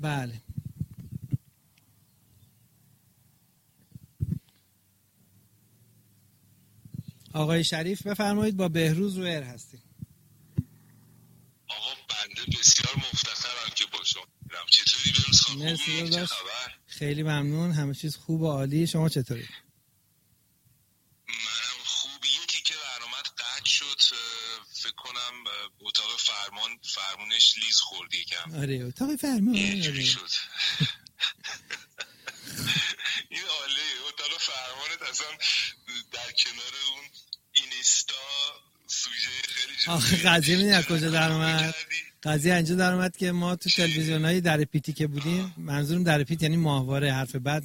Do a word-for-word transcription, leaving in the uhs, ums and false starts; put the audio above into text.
بله. آقای شریف بفرمایید، با بهروز رو ایر هستیم. آقا بنده بسیار مفتخرم که با شما میرم. چطوری بهروز خان؟ مرسی چه خبر؟ خیلی ممنون، همه چیز خوب و عالی. شما چطوری؟ منم خوب. یکی که برنامه‌ات قطع شد، فکر کنم اتاق فرمان فرمونش لیز خورد یکم. آره اتاق فرمان اینجوری شد. این عاله اتاق فرمانت اصلا در کنار اون اینستا سوژه خیلی جالب. آخه قضیه میدونی از کجا در اومد؟ قضیه اینجا در اومد که ما تو تلویزیونای در پیتی که بودیم، منظورم در پیت یعنی ماهواره، حرف بعد